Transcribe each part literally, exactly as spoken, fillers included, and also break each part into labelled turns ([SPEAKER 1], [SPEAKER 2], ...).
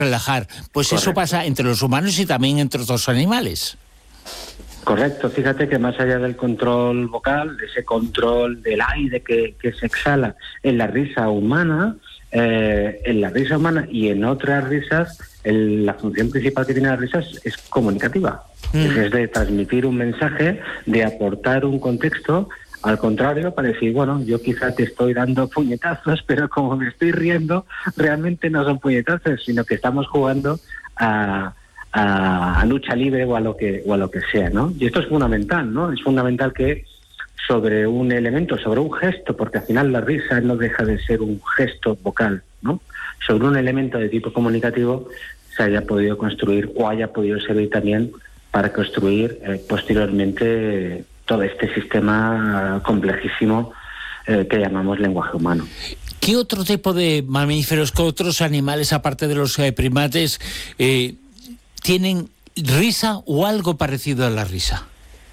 [SPEAKER 1] relajar. Pues correcto. Eso pasa entre los humanos y también entre otros animales.
[SPEAKER 2] Correcto, fíjate que más allá del control vocal, de ese control del aire que, que se exhala en la risa humana, eh, en la risa humana y en otras risas, el, la función principal que tiene las risas es comunicativa. Mm. Es, es de transmitir un mensaje, de aportar un contexto. Al contrario, para decir, bueno, yo quizá te estoy dando puñetazos, pero como me estoy riendo, realmente no son puñetazos, sino que estamos jugando a, a, a lucha libre o a lo que o a lo que sea, ¿no? Y esto es fundamental, ¿no? Es fundamental que sobre un elemento, sobre un gesto, porque al final la risa no deja de ser un gesto vocal, ¿no? Sobre un elemento de tipo comunicativo se haya podido construir o haya podido servir también para construir eh, posteriormente todo este sistema complejísimo eh, que llamamos lenguaje humano.
[SPEAKER 1] ¿Qué otro tipo de mamíferos, qué otros animales, aparte de los eh, primates, eh, tienen risa o algo parecido a la risa?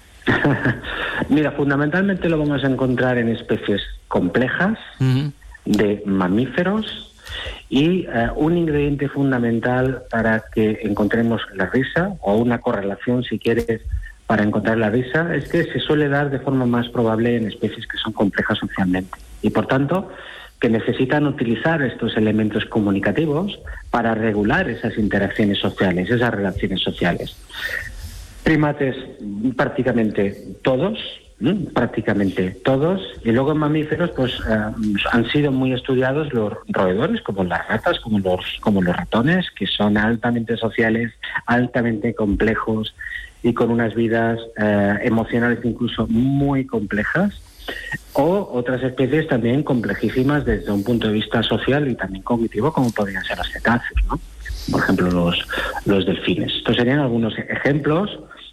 [SPEAKER 2] Mira, fundamentalmente lo vamos a encontrar en especies complejas, uh-huh. de mamíferos, y uh, un ingrediente fundamental para que encontremos la risa, o una correlación, si quieres, para encontrar la risa, es que se suele dar de forma más probable en especies que son complejas socialmente y, por tanto, que necesitan utilizar estos elementos comunicativos para regular esas interacciones sociales, esas relaciones sociales. Primates prácticamente todos, ¿eh? prácticamente todos, y luego en mamíferos pues eh, han sido muy estudiados los roedores, como las ratas, como los, como los ratones, que son altamente sociales, altamente complejos, y con unas vidas eh, emocionales incluso muy complejas, o otras especies también complejísimas desde un punto de vista social y también cognitivo, como podrían ser los cetáceos, ¿no? Por ejemplo, los, los delfines. Estos serían algunos ejemplos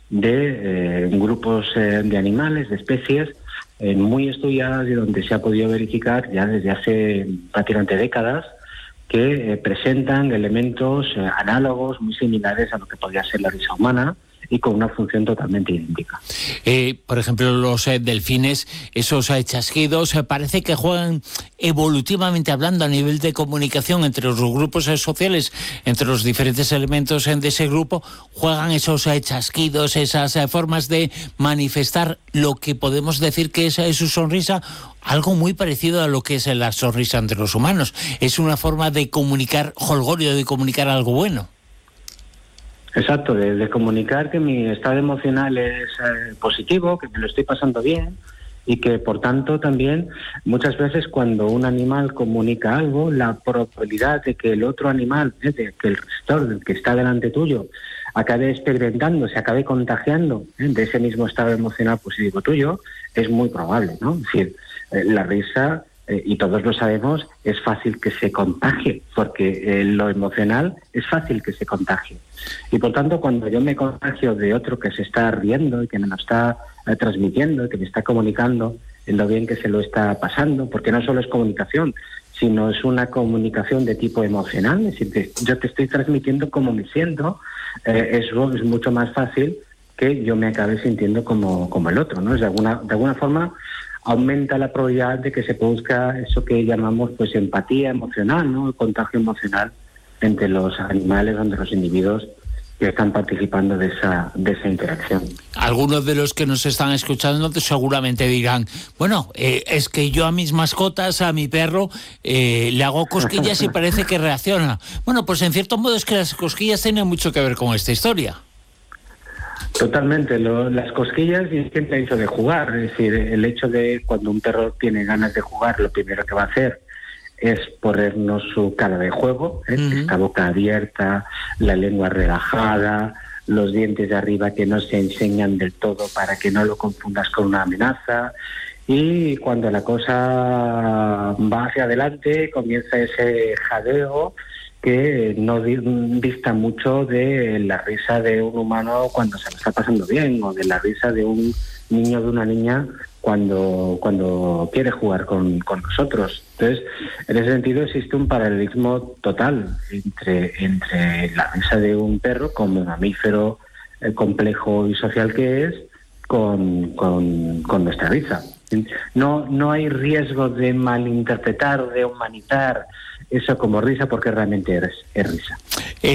[SPEAKER 2] de eh, grupos eh, de animales, de especies eh, muy estudiadas y donde se ha podido verificar ya desde hace prácticamente décadas que eh, presentan elementos eh, análogos muy similares a lo que podría ser la risa humana, y con una función totalmente idéntica.
[SPEAKER 1] Eh, por ejemplo, los eh, delfines, esos eh, chasquidos, eh, parece que juegan evolutivamente hablando a nivel de comunicación entre los grupos eh, sociales, entre los diferentes elementos eh, de ese grupo, juegan esos eh, chasquidos, esas eh, formas de manifestar lo que podemos decir que es eh, su sonrisa, algo muy parecido a lo que es eh, la sonrisa entre los humanos. Es una forma de comunicar jolgorio, de comunicar algo bueno.
[SPEAKER 2] Exacto, de, de comunicar que mi estado emocional es eh, positivo, que me lo estoy pasando bien y que, por tanto, también muchas veces cuando un animal comunica algo, la probabilidad de que el otro animal, eh, de que el receptor, del que está delante tuyo, acabe experimentando, se acabe contagiando eh, de ese mismo estado emocional positivo tuyo, es muy probable, ¿no? Es decir, eh, la risa, eh, y todos lo sabemos, es fácil que se contagie, porque eh, lo emocional es fácil que se contagie. Y por tanto, cuando yo me contagio de otro que se está riendo y que me lo está eh, transmitiendo, que me está comunicando en lo bien que se lo está pasando, porque no solo es comunicación, sino es una comunicación de tipo emocional, es decir, que yo te estoy transmitiendo cómo me siento, eh, eso es mucho más fácil que yo me acabe sintiendo como, como el otro, ¿no? Es de alguna, de alguna forma aumenta la probabilidad de que se produzca eso que llamamos pues empatía emocional, ¿no? El contagio emocional entre los animales, entre los individuos que están participando de esa de esa interacción.
[SPEAKER 1] Algunos de los que nos están escuchando seguramente dirán, bueno, eh, es que yo a mis mascotas, a mi perro, eh, le hago cosquillas y parece que reacciona. Bueno, pues en cierto modo es que las cosquillas tienen mucho que ver con esta historia.
[SPEAKER 2] Totalmente, lo, las cosquillas y siempre el hecho de jugar, es decir, el hecho de cuando un perro tiene ganas de jugar, lo primero que va a hacer es ponernos su cara de juego, ¿eh? Uh-huh. Esta boca abierta, la lengua relajada, los dientes de arriba que no se enseñan del todo para que no lo confundas con una amenaza, y cuando la cosa va hacia adelante comienza ese jadeo que no dista mucho de la risa de un humano cuando se lo está pasando bien, o de la risa de un niño o de una niña cuando cuando quiere jugar con, con nosotros. Entonces, en ese sentido existe un paralelismo total entre, entre la risa de un perro como mamífero eh, complejo y social que es con, con, con nuestra risa. No, no hay riesgo de malinterpretar o de humanizar eso como risa porque realmente es, es risa.